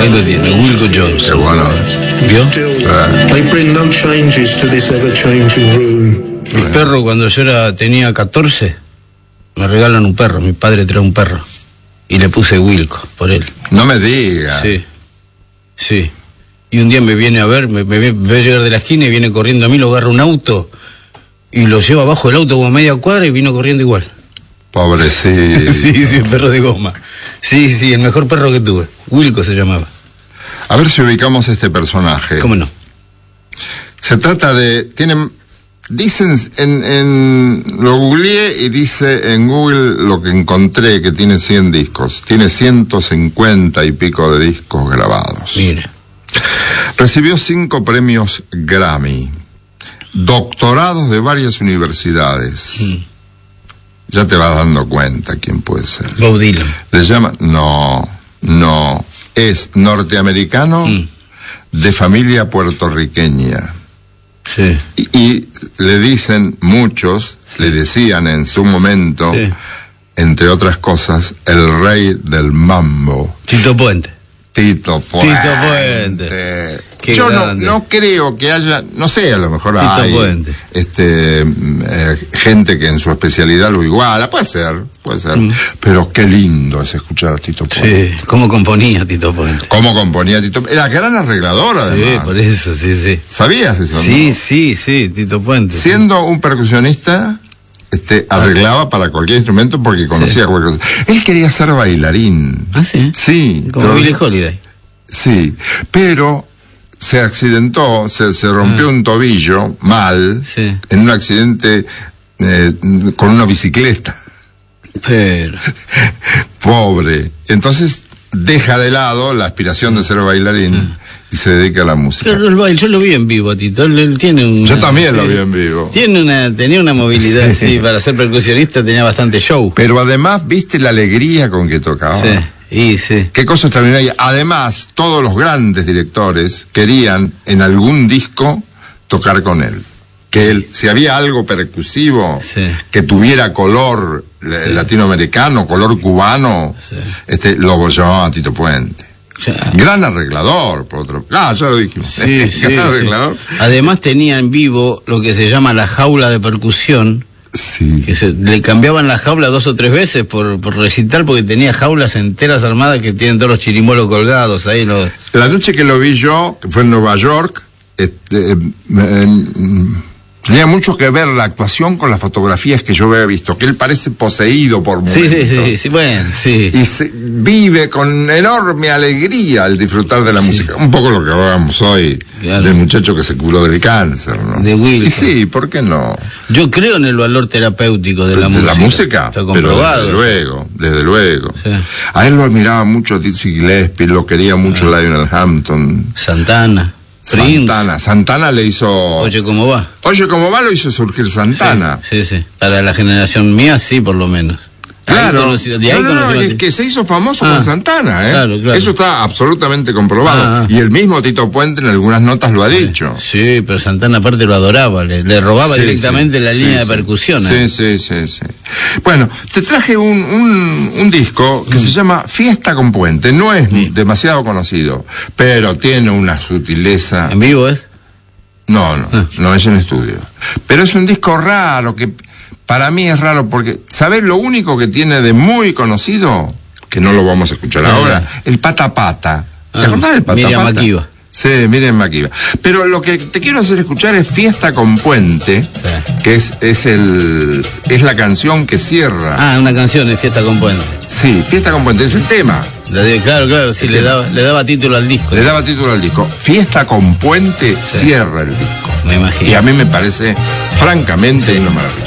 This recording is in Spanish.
Ahí lo tiene, Wilco Jones. Qué bueno. ¿Vio? They bring no changes to this ever-changing room. Mi perro, cuando yo tenía 14, me regalan un perro. Mi padre trae un perro. Y le puse Wilco por él. No me digas. Sí. Sí. Y un día me viene a ver, me ve llegar de la esquina y viene corriendo a mí, lo agarra un auto y lo lleva abajo del auto como a media cuadra y vino corriendo igual. Pobrecito. Sí, el perro de goma. Sí, el mejor perro que tuve. Wilco se llamaba. A ver si ubicamos este personaje. ¿Cómo no? Se trata de... Dicen, lo googleé y dice en Google lo que encontré, que tiene 100 discos. Tiene 150 y pico de discos grabados. Mire. Recibió 5 premios Grammy. Doctorados de varias universidades. Ya te vas dando cuenta quién puede ser. Bob Dylan. Le llama... No. Es norteamericano de familia puertorriqueña. Sí. Y le dicen, muchos le decían en su momento, Sí. entre otras cosas, el rey del mambo. Tito Puente. Tito Puente. Qué Yo grande. no creo que haya, no sé, a lo mejor Tito hay Puente. gente que en su especialidad lo iguala, puede ser, pero qué lindo es escuchar a Tito Puente. Sí, cómo componía Tito Puente. Cómo componía Tito Puente. Era gran arreglador, además. Sí, por eso, sí. ¿Sabías eso? Sí, no? sí, Tito Puente. Siendo un percusionista, arreglaba para cualquier instrumento porque conocía cualquier cosa. Él quería ser bailarín. Ah, sí. Sí. Como Billie Holiday. Sí, pero se accidentó, se rompió un tobillo mal, Sí. en un accidente con una bicicleta. Pero... Pobre. Entonces deja de lado la aspiración de ser bailarín y se dedica a la música. Claro, el baile, yo lo vi en vivo a Tito, él tiene un... Yo también lo vi en vivo. Tenía una movilidad, sí, para ser percusionista tenía bastante show. Pero además, ¿viste la alegría con que tocaba? Sí. Qué cosa extraordinaria. Además, todos los grandes directores querían en algún disco tocar con él. Que él, si había algo percusivo, que tuviera color latinoamericano, color cubano, lo llamaba Tito Puente. Gran arreglador, por otro. Ya lo dijimos. Sí. Gran arreglador. Además tenía en vivo lo que se llama la jaula de percusión. Sí. Que le cambiaban la jaula 2 o 3 veces por recital, porque tenía jaulas enteras armadas que tienen todos los chirimbolos colgados ahí. La noche que lo vi yo, que fue en Nueva York, tenía mucho que ver la actuación con las fotografías que yo había visto, que él parece poseído por momentos. Sí, bueno, sí. Y vive con enorme alegría al disfrutar de la música. Un poco lo que hablábamos hoy, del muchacho que se curó del cáncer, ¿no? De Wilco. Y sí, ¿por qué no? Yo creo en el valor terapéutico de la música. ¿De la música? Está comprobado. Pero desde luego. Sí. A él lo admiraba mucho Dizzy Gillespie, lo quería mucho Lionel Hampton. Santana le hizo... Oye, ¿cómo va? Oye, ¿cómo va? Lo hizo surgir Santana. Sí. Para la generación mía, sí, por lo menos. Claro. Es que se hizo famoso con Santana, ¿eh? Claro. Eso está absolutamente comprobado. Y el mismo Tito Puente en algunas notas lo ha dicho. Sí, pero Santana aparte lo adoraba, le robaba directamente la línea de percusión. Sí. Bueno, te traje un disco que se llama Fiesta con Puente. No es demasiado conocido, pero tiene una sutileza. ¿En vivo es? No es en estudio. Pero es un disco raro que... Para mí es raro porque, ¿sabés lo único que tiene de muy conocido? Que no lo vamos a escuchar ahora. El Pata Pata. ¿Te acordás del Pata Miriam Pata? Makeba. Sí, Miriam Makeba. Pero lo que te quiero hacer escuchar es Fiesta con Puente, que es la canción que cierra. Una canción de Fiesta con Puente. Sí, Fiesta con Puente, es el tema. Claro, sí, le daba título al disco. Le daba título al disco. Fiesta con Puente cierra el disco. Me imagino. Y a mí me parece, francamente, una maravilla.